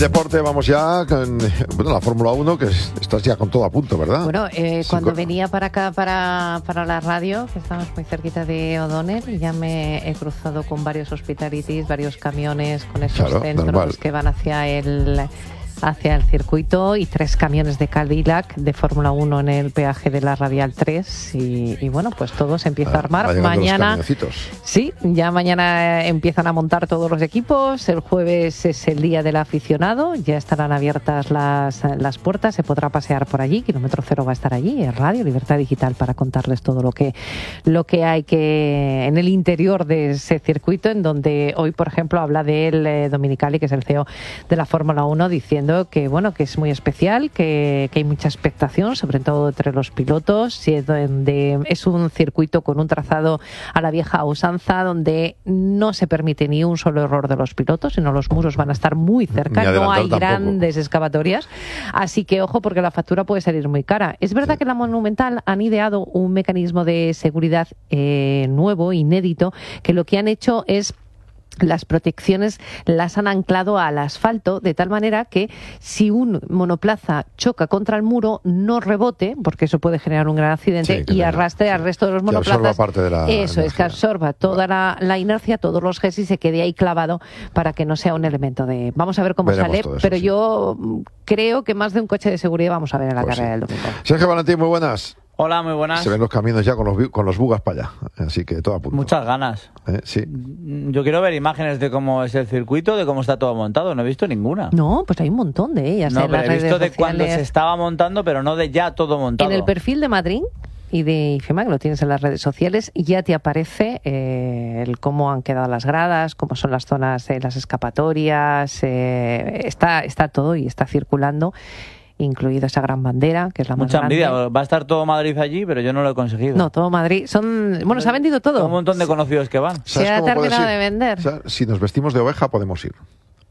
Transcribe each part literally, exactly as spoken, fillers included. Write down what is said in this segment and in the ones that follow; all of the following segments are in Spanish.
Deporte, vamos ya con bueno, la Fórmula uno, que estás ya con todo a punto, ¿verdad? Bueno, eh, Sí, cuando con... venía para acá, para, para la radio, que estamos muy cerquita de O'Donnell, ya me he cruzado con varios hospitalities, varios camiones con esos claro, centros normal. que van hacia el... hacia el circuito y tres camiones de Cadillac de Fórmula uno en el peaje de la Radial tres y, y bueno, pues todo se empieza a armar. Mañana, sí, ya mañana empiezan a montar todos los equipos, el jueves es el día del aficionado, ya estarán abiertas las, las puertas, se podrá pasear por allí, Kilómetro Cero va a estar allí, en Radio Libertad Digital, para contarles todo lo que, lo que hay que en el interior de ese circuito, en donde hoy, por ejemplo, habla de él eh, Dominicali, que es el C E O de la Fórmula uno, diciendo que bueno, que es muy especial, que, que hay mucha expectación, sobre todo entre los pilotos, y es, donde es un circuito con un trazado a la vieja usanza, donde no se permite ni un solo error de los pilotos, sino los muros van a estar muy cerca, no hay tampoco grandes excavatorias, así que ojo, porque la factura puede salir muy cara. Es verdad sí. que la Monumental han ideado un mecanismo de seguridad eh, nuevo, inédito, que lo que han hecho es las protecciones las han anclado al asfalto, de tal manera que si un monoplaza choca contra el muro, no rebote, porque eso puede generar un gran accidente, sí, y arrastre sí. al resto de los monoplazas. Parte de la eso energía. Es, que absorba toda la, la inercia, todos los G S y se quede ahí clavado para que no sea un elemento de... Vamos a ver cómo Veremos sale, eso, pero sí. yo creo que más de un coche de seguridad vamos a ver en la pues carrera sí. del domingo. Sergio Valentín, muy buenas. Hola, muy buenas. Se ven los caminos ya con los, con los bugas para allá, así que todo a punto. Muchas ganas. ¿Eh? Sí. Yo quiero ver imágenes de cómo es el circuito, de cómo está todo montado. No he visto ninguna. No, pues hay un montón de ellas. No, en pero las he visto redes de cuando se estaba montando, pero no de ya todo montado. En el perfil de Madrid y de IFEMA, que lo tienes en las redes sociales, ya te aparece eh, el cómo han quedado las gradas, cómo son las zonas, eh, las escapatorias. Eh, está, está todo y está circulando, incluido esa gran bandera, que es la más Mucha grande. envidia, va a estar todo Madrid allí, pero yo no lo he conseguido. No, todo Madrid, son... Bueno, se ha vendido todo. Un montón de conocidos que van. Se ha terminado de vender. O sea, si nos vestimos de oveja, podemos ir.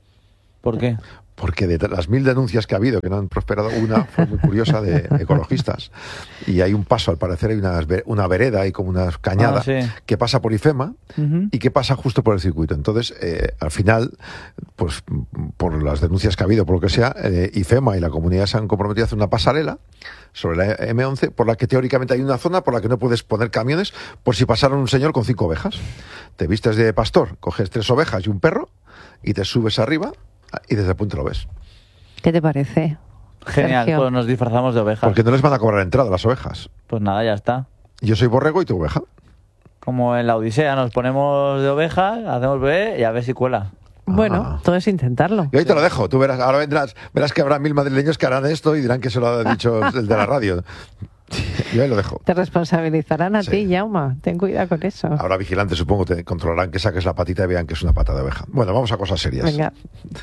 ¿Por qué? Porque de las mil denuncias que ha habido, que no han prosperado, una fue muy curiosa de ecologistas. Y hay un paso, al parecer hay una, una vereda, hay como una cañada, ah, sí. que pasa por IFEMA uh-huh. y que pasa justo por el circuito. Entonces, eh, al final, pues por las denuncias que ha habido, por lo que sea, eh, IFEMA y la comunidad se han comprometido a hacer una pasarela sobre la eme once, por la que teóricamente hay una zona por la que no puedes poner camiones por si pasaron un señor con cinco ovejas. Te vistes de pastor, coges tres ovejas y un perro y te subes arriba y desde el punto lo ves. ¿Qué te parece? Genial, Sergio? Pues nos disfrazamos de ovejas. Porque no les van a cobrar entrada las ovejas. Pues nada, ya está. Yo soy borrego y tú oveja. Como en la Odisea, nos ponemos de ovejas, hacemos bebé y a ver si cuela. Bueno, ah. todo es intentarlo. Y ahí te lo dejo, tú verás, ahora vendrás, verás que habrá mil madrileños que harán esto y dirán que se lo ha dicho el de la radio. Yo ahí lo dejo. Te responsabilizarán a sí. ti, Jaume. Ten cuidado con eso. Ahora vigilantes, supongo, te controlarán que saques la patita y vean que es una pata de oveja. Bueno, vamos a cosas serias. Venga.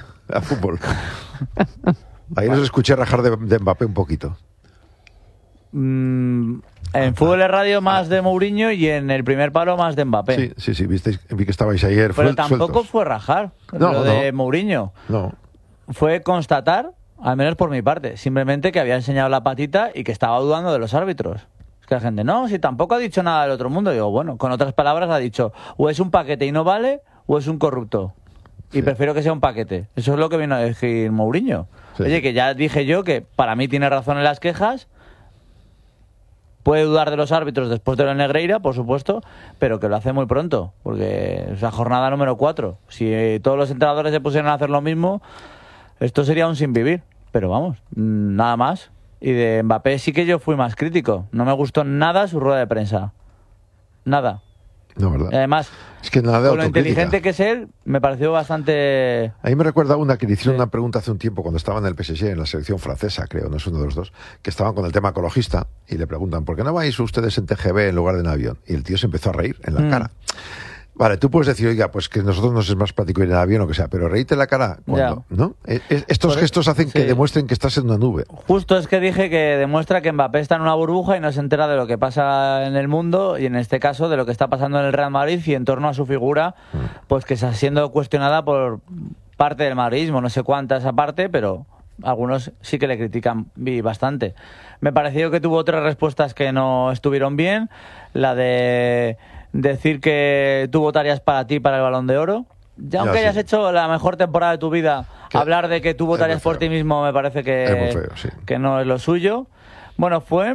A fútbol. Ahí los escuché rajar de, de Mbappé un poquito. Mm, en fútbol de radio más de Mourinho y en el primer palo más de Mbappé. Sí, sí, sí, visteis, vi que estabais ayer. Pero tampoco sueltos. Fue rajar no, lo de no. Mourinho. No. Fue constatar, al menos por mi parte, simplemente que había enseñado la patita y que estaba dudando de los árbitros. Es que la gente, no, si tampoco ha dicho nada del otro mundo. Digo, bueno, con otras palabras ha dicho, o es un paquete y no vale, o es un corrupto. Y sí. prefiero que sea un paquete. Eso es lo que vino a decir Mourinho. Sí. Oye, que ya dije yo que para mí tiene razón en las quejas. Puede dudar de los árbitros después de la Negreira, por supuesto, pero que lo hace muy pronto, porque es la jornada número cuatro. Si todos los entrenadores se pusieran a hacer lo mismo, esto sería un sin vivir. Pero vamos, nada más. Y de Mbappé sí que yo fui más crítico. No me gustó nada su rueda de prensa. Nada. No, ¿verdad? Y además, es que nada de con lo inteligente que es él, me pareció bastante... A mí me recuerda una que le hicieron sí. una pregunta hace un tiempo cuando estaba en el P S G, en la selección francesa, creo, no es uno de los dos, que estaban con el tema ecologista y le preguntan, ¿por qué no vais ustedes en T G V en lugar de en avión? Y el tío se empezó a reír en la mm. cara. Vale, tú puedes decir, oiga, pues que nosotros nos es más práctico ir en avión o lo que sea, pero reíte en la cara cuando, yeah. ¿no? Estos pues, gestos hacen sí. que demuestren que estás en una nube. Justo es que dije que demuestra que Mbappé está en una burbuja y no se entera de lo que pasa en el mundo y en este caso de lo que está pasando en el Real Madrid y en torno a su figura, mm. pues que está siendo cuestionada por parte del madridismo, no sé cuánta esa parte, pero algunos sí que le critican bastante. Me pareció que tuvo otras respuestas que no estuvieron bien, la de... decir que tú votarías para ti para el Balón de Oro, ya aunque ya hayas sí. hecho la mejor temporada de tu vida, ¿qué? Hablar de que tú votarías por ti mismo me parece que, es muy feo, sí. que no es lo suyo. Bueno, fue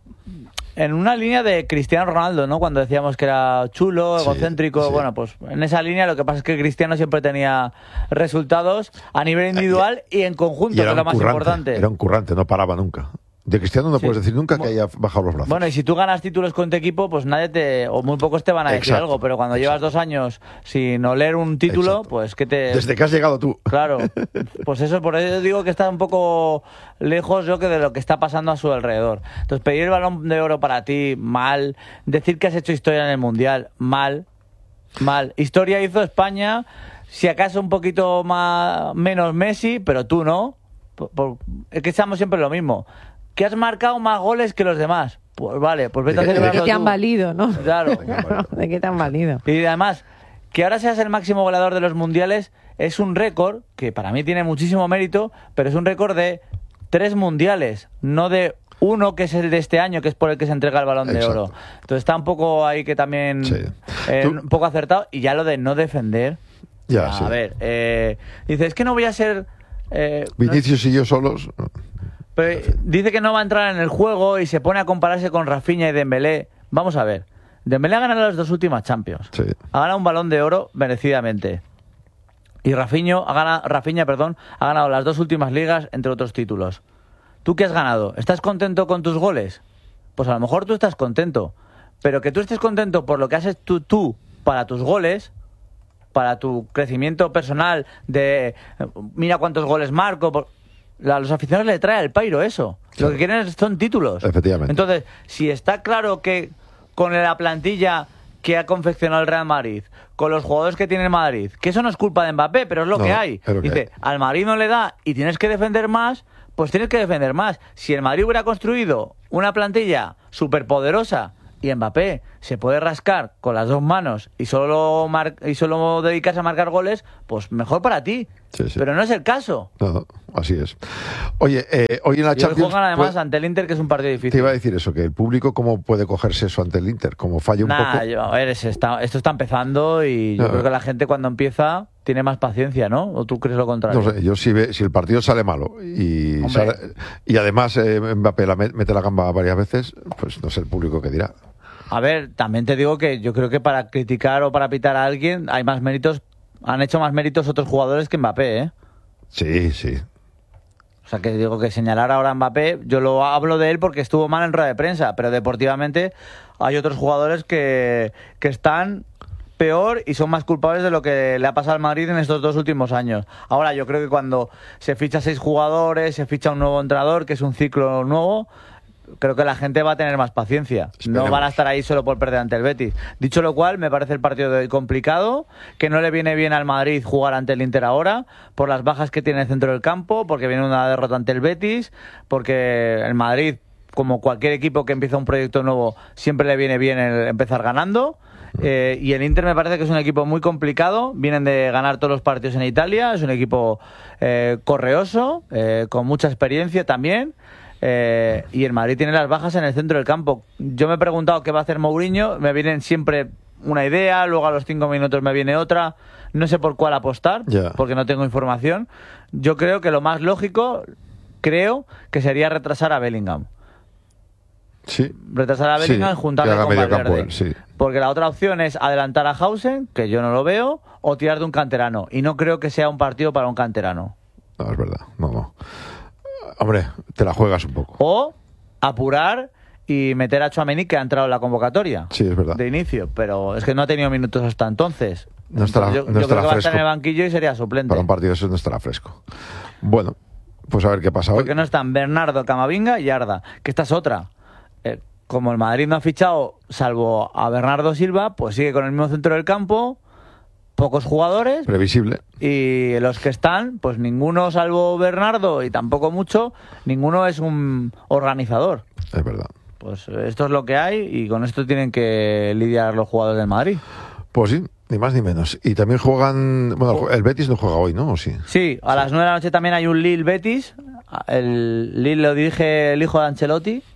en una línea de Cristiano Ronaldo, ¿no? Cuando decíamos que era chulo, egocéntrico, sí, sí. Bueno, pues en esa línea lo que pasa es que Cristiano siempre tenía resultados a nivel individual y, y en conjunto, que es lo más currante, importante. Era un currante, no paraba nunca. De Cristiano no sí. puedes decir nunca que haya bajado los brazos. Bueno, y si tú ganas títulos con tu equipo, pues nadie te, o muy pocos te van a decir exacto, algo, pero cuando exacto. llevas dos años sin oler un título, exacto. pues que te... Desde que has llegado tú. Claro, pues eso, por eso digo que está un poco lejos yo que de lo que está pasando a su alrededor. Entonces, pedir el Balón de Oro para ti, mal. Decir que has hecho historia en el Mundial, mal. Mal. Historia hizo España, si acaso un poquito más menos Messi, pero tú no. Por, por, es que estamos siempre lo mismo. Que has marcado más goles que los demás. Pues vale, pues vete a celebrarlo tú. ¿De qué te han valido, no? Claro. ¿De qué te han valido? Y además, que ahora seas el máximo goleador de los mundiales es un récord que para mí tiene muchísimo mérito, pero es un récord de tres mundiales, no de uno que es el de este año, que es por el que se entrega el Balón de Exacto. Oro. Entonces está un poco ahí que también sí. eh, un poco acertado. Y ya lo de no defender. Ya, a sí. ver, eh, dice, es que no voy a ser... Eh, Vinicius no... y yo solos... Pero dice que no va a entrar en el juego y se pone a compararse con Rafinha y Dembélé. Vamos a ver. Dembélé ha ganado las dos últimas Champions. Sí. Ha ganado un Balón de Oro merecidamente. Y Rafinha ha ganado, Rafinha, perdón, ha ganado las dos últimas ligas, entre otros títulos. ¿Tú qué has ganado? ¿Estás contento con tus goles? Pues a lo mejor tú estás contento. Pero que tú estés contento por lo que haces tú, tú para tus goles, para tu crecimiento personal de mira cuántos goles marco... Por... A los aficionados le trae el pairo eso. Claro. Lo que quieren son títulos. Efectivamente. Entonces, si está claro que con la plantilla que ha confeccionado el Real Madrid, con los jugadores que tiene el Madrid, que eso no es culpa de Mbappé, pero es lo no, que hay. Lo que Dice, hay. Al Madrid no le da y tienes que defender más, pues tienes que defender más. Si el Madrid hubiera construido una plantilla superpoderosa y Mbappé se puede rascar con las dos manos y solo mar- y solo dedicarse a marcar goles, pues mejor para ti. Sí, sí. Pero no es el caso. No, no, así es. Oye, eh, hoy en la y Champions... Hoy juegan además pues, ante el Inter, que es un partido difícil. Te iba a decir eso, que el público cómo puede cogerse eso ante el Inter, como falla un nah, poco... Yo, a ver, está, esto está empezando y yo no, creo que la gente cuando empieza tiene más paciencia, ¿no? ¿O tú crees lo contrario? No sé, yo si, ve, si el partido sale malo y, sale, y además eh, Mbappé la mete la gamba varias veces, pues no sé el público qué dirá. A ver, también te digo que yo creo que para criticar o para pitar a alguien hay más méritos, han hecho más méritos otros jugadores que Mbappé, ¿eh? Sí, sí. O sea, que digo que señalar ahora a Mbappé, yo lo hablo de él porque estuvo mal en rueda de prensa, pero deportivamente hay otros jugadores que, que están peor y son más culpables de lo que le ha pasado al Madrid en estos dos últimos años. Ahora, yo creo que cuando se ficha seis jugadores, se ficha un nuevo entrenador, que es un ciclo nuevo... Creo que la gente va a tener más paciencia. Esperemos. No van a estar ahí solo por perder ante el Betis. Dicho lo cual, me parece el partido de hoy complicado, que no le viene bien al Madrid jugar ante el Inter ahora, por las bajas que tiene el centro del campo, porque viene una derrota ante el Betis, porque el Madrid, como cualquier equipo que empieza un proyecto nuevo, siempre le viene bien el empezar ganando. Eh, y el Inter me parece que es un equipo muy complicado. Vienen de ganar todos los partidos en Italia. Es un equipo eh, correoso, eh, con mucha experiencia también. Eh, y el Madrid tiene las bajas en el centro del campo. Yo me he preguntado qué va a hacer Mourinho. Me vienen siempre una idea, luego a los cinco minutos me viene otra. No sé por cuál apostar, yeah. porque no tengo información. Yo creo que lo más lógico, creo, que sería retrasar a Bellingham. Sí. Retrasar a Bellingham sí, y juntarle con Valverde. Campo, sí. Porque la otra opción es adelantar a Hausen, que yo no lo veo, o tirar de un canterano. Y no creo que sea un partido para un canterano. No, es verdad. No, no. Hombre, te la juegas un poco. O apurar y meter a Tchouaméni, que ha entrado en la convocatoria. Sí, es verdad. De inicio, pero es que no ha tenido minutos hasta entonces. No estará, yo, no yo estará creo que fresco. va a estar en el banquillo y sería suplente. Para un partido eso no estará fresco. Bueno, pues a ver qué pasa hoy. Porque no están Bernardo, Camavinga y Arda, que esta es otra. Eh, como el Madrid no ha fichado, salvo a Bernardo Silva, pues sigue con el mismo centro del campo, pocos jugadores. Previsible. Y los que están, pues ninguno salvo Bernardo y tampoco mucho, ninguno es un organizador. Es verdad. Pues esto es lo que hay y con esto tienen que lidiar los jugadores del Madrid. Pues sí, ni más ni menos. Y también juegan... Bueno, el Betis no juega hoy, ¿no? ¿O sí? Sí, a sí. las nueve de la noche también hay un Lille-Betis. El Lille lo dirige el hijo de Ancelotti.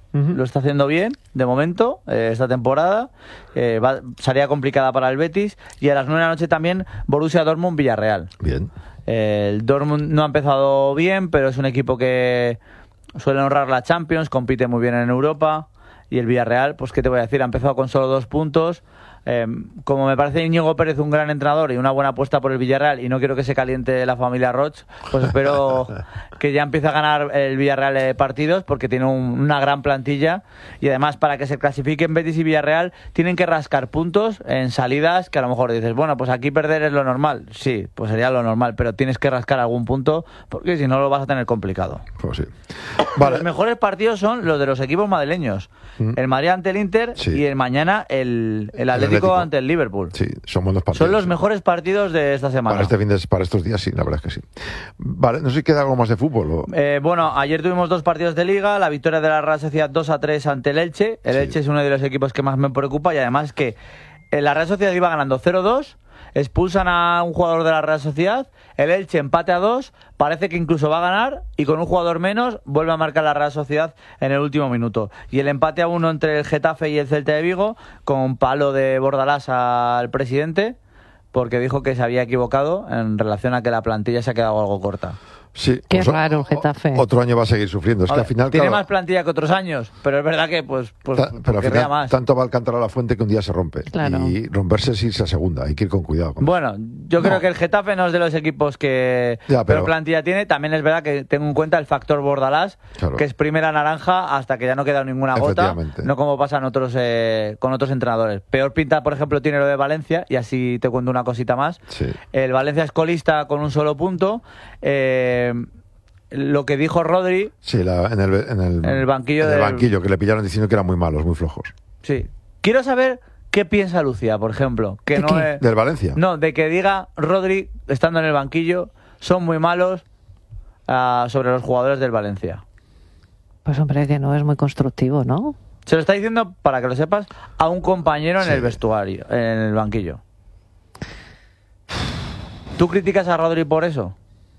Uh-huh. Lo está haciendo bien, de momento, eh, esta temporada. Eh, va, salida complicada para el Betis. Y a las nueve de la noche también Borussia Dortmund-Villarreal. Bien. Eh, el Dortmund no ha empezado bien, pero es un equipo que suele honrar la Champions, compite muy bien en Europa. Y el Villarreal, pues qué te voy a decir, ha empezado con solo dos puntos. Eh, como me parece Íñigo Pérez un gran entrenador y una buena apuesta por el Villarreal, y no quiero que se caliente la familia Roch, pues espero que ya empiece a ganar el Villarreal eh, partidos, porque tiene un, una gran plantilla, y además para que se clasifiquen Betis y Villarreal tienen que rascar puntos en salidas que a lo mejor dices, bueno, pues aquí perder es lo normal. Sí, pues sería lo normal, pero tienes que rascar algún punto, porque si no lo vas a tener complicado. Pues sí. Vale. Los mejores partidos son los de los equipos madrileños. Mm. El Madrid ante el Inter, sí. Y el mañana el, el Atlético, el Atlético ante el Liverpool. Sí, son buenos partidos. Son los mejores partidos de esta semana. Para este fin de, para estos días, sí, la verdad es que sí. Vale, no sé si queda algo más de fútbol. ¿O? Eh, bueno, ayer tuvimos dos partidos de Liga, la victoria de la Real Sociedad dos a tres ante el Elche. El sí. Elche es uno de los equipos que más me preocupa, y además que la Real Sociedad iba ganando cero dos, expulsan a un jugador de la Real Sociedad, el Elche empate a dos, parece que incluso va a ganar, y con un jugador menos vuelve a marcar la Real Sociedad en el último minuto. Y el empate a uno entre el Getafe y el Celta de Vigo, con palo de Bordalás al presidente, porque dijo que se había equivocado en relación a que la plantilla se ha quedado algo corta. Sí, qué raro el Getafe. Otro año va a seguir sufriendo. Es a que ver, al final, tiene claro, más plantilla que otros años, pero es verdad que pues, pues ta, pero al final más. Tanto va a Alcántara a la fuente que un día se rompe. Claro. Y romperse es irse a segunda. Hay que ir con cuidado. Con bueno, eso. yo no. creo que el Getafe no es de los equipos que ya, pero... plantilla tiene. También es verdad que tengo en cuenta el factor Bordalás, claro, que es primera naranja hasta que ya no queda ninguna gota. No como pasa en otros, eh, con otros entrenadores. Peor pinta, por ejemplo, tiene lo de Valencia, y así te cuento una cosita más. Sí. El Valencia es colista con un solo punto. Eh... Lo que dijo Rodri, sí, la, en, el, en, el, en el banquillo, en el del... banquillo, que le pillaron diciendo que eran muy malos, muy flojos. Sí. Quiero saber qué piensa Lucía, por ejemplo. Que ¿De no qué? es... ¿Del Valencia? No, de que diga Rodri, estando en el banquillo, son muy malos uh, sobre los jugadores del Valencia. Pues hombre, que no es muy constructivo, ¿no? Se lo está diciendo, para que lo sepas, a un compañero en sí. el vestuario, en el banquillo. ¿Tú criticas a Rodri por eso?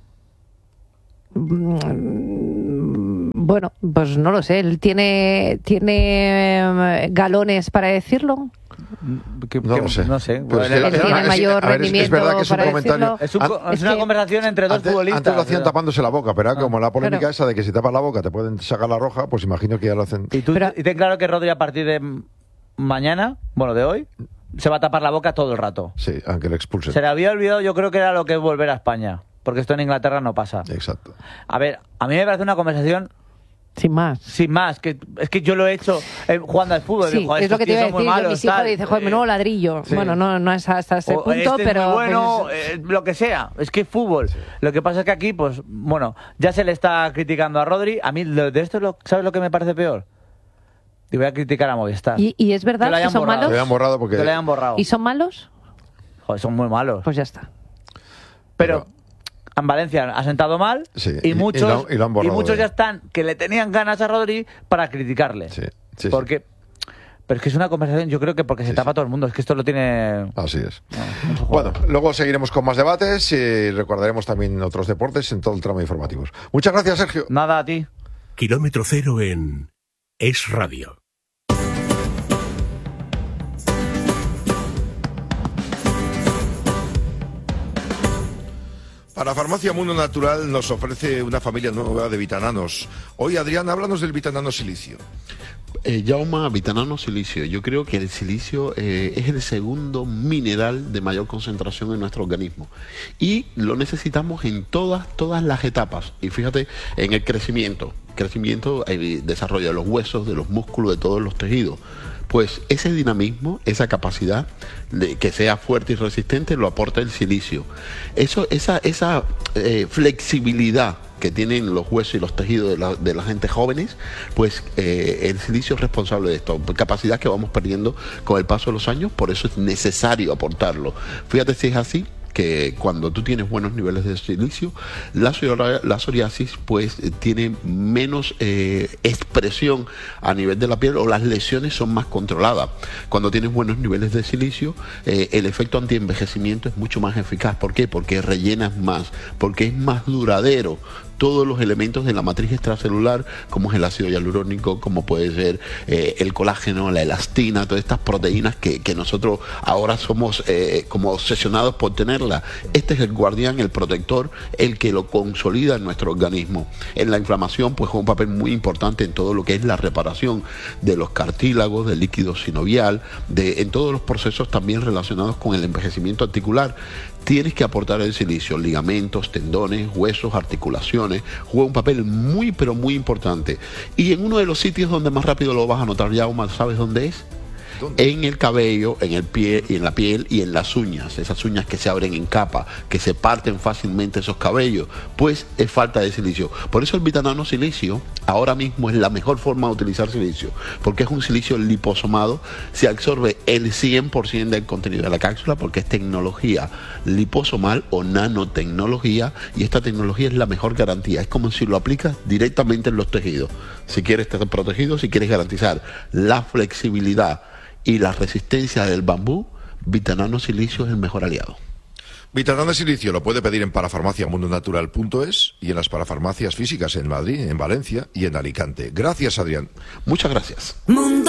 Bueno, pues no lo sé. ¿Él tiene, tiene galones para decirlo? Que, no que, lo sé. No sé. Pues él tiene es, mayor ver, rendimiento. Es, es verdad que es un comentario. Es, un, es, es una que, conversación entre dos antes, futbolistas. Antes lo hacían pero... tapándose la boca, pero ah, como la polémica pero... esa de que si tapas la boca te pueden sacar la roja, pues imagino que ya lo hacen. Y tú pero... y ten claro que Rodri a partir de mañana, bueno, de hoy, se va a tapar la boca todo el rato. Sí, aunque le expulsen. Se le había olvidado, yo creo que era lo que es volver a España. Porque esto en Inglaterra no pasa. Exacto. A ver, a mí me parece una conversación... Sin más. Sin más. Que, es que yo lo he hecho eh, jugando al fútbol. Sí, digo, es lo que te iba a decir. Malos, mis hijos le dicen, joder, menudo ladrillo. Sí. Bueno, no, no es hasta ese o, punto, este pero... Es muy bueno, pues... eh, lo que sea. Es que es fútbol. Sí. Lo que pasa es que aquí, pues, bueno, ya se le está criticando a Rodri. A mí, de esto, lo, ¿sabes lo que me parece peor? Y voy a criticar a Movistar. ¿Y, y es verdad que, que son borrado. malos? Que lo hayan borrado porque... Que lo hayan borrado. ¿Y son malos? Joder, son muy malos. Pues ya está. Pero... pero... en Valencia ha sentado mal, sí, y, y muchos, y, lo, y, lo y muchos de... ya están que le tenían ganas a Rodri para criticarle. Sí, sí, porque, sí. Pero es que es una conversación, yo creo que porque se sí, tapa sí. todo el mundo, es que esto lo tiene... Así es. No, bueno, luego seguiremos con más debates y recordaremos también otros deportes en todo el tramo de informativos. Muchas gracias, Sergio. Nada, a ti. Kilómetro cero en Es Radio. Para Farmacia Mundo Natural nos ofrece una familia nueva de vitananos. Hoy, Adrián, háblanos del vitanano silicio. Eh, Jauma, vitanano silicio. Yo creo que el silicio eh, es el segundo mineral de mayor concentración en nuestro organismo. Y lo necesitamos en todas, todas las etapas. Y fíjate, en el crecimiento. Crecimiento, el desarrollo de los huesos, de los músculos, de todos los tejidos. Pues ese dinamismo, esa capacidad de que sea fuerte y resistente, lo aporta el silicio. Eso, esa esa eh, flexibilidad que tienen los huesos y los tejidos de la, de la gente jóvenes, pues eh, el silicio es responsable de esto. Capacidad que vamos perdiendo con el paso de los años, por eso es necesario aportarlo. Fíjate si es así, que cuando tú tienes buenos niveles de silicio, la, la psoriasis pues tiene menos eh, expresión a nivel de la piel, o las lesiones son más controladas. Cuando tienes buenos niveles de silicio, eh, el efecto antienvejecimiento es mucho más eficaz. ¿Por qué? Porque rellenas más, porque es más duradero todos los elementos de la matriz extracelular, como es el ácido hialurónico, como puede ser eh, el colágeno, la elastina, todas estas proteínas que, que nosotros ahora somos eh, como obsesionados por tenerla. Este es el guardián, el protector, el que lo consolida en nuestro organismo. En la inflamación, pues juega un papel muy importante en todo lo que es la reparación de los cartílagos, del líquido sinovial, de, en todos los procesos también relacionados con el envejecimiento articular. Tienes que aportar el silicio, ligamentos, tendones, huesos, articulaciones, juega un papel muy pero muy importante. Y en uno de los sitios donde más rápido lo vas a notar, Jaume, ¿sabes dónde es? ¿Dónde? En el cabello, en el pie, en la piel y en las uñas, esas uñas que se abren en capa, que se parten fácilmente esos cabellos, pues es falta de silicio. Por eso el Vitanano Silicio ahora mismo es la mejor forma de utilizar silicio, porque es un silicio liposomado, se absorbe el cien por ciento del contenido de la cápsula, porque es tecnología liposomal o nanotecnología, y esta tecnología es la mejor garantía. Es como si lo aplicas directamente en los tejidos. Si quieres estar protegido, si quieres garantizar la flexibilidad y la resistencia del bambú, Vitanano Silicio es el mejor aliado. Vitanano Silicio lo puede pedir en parafarmacia mundo natural punto es y en las parafarmacias físicas en Madrid, en Valencia y en Alicante. Gracias, Adrián. Muchas gracias. Mundo